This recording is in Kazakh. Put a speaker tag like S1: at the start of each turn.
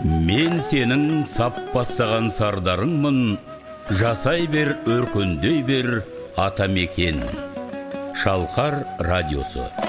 S1: Мен сенің сап бастаған сардарыңмын, жасай бер, өркендей бер атамекен. Шалқар радиосы.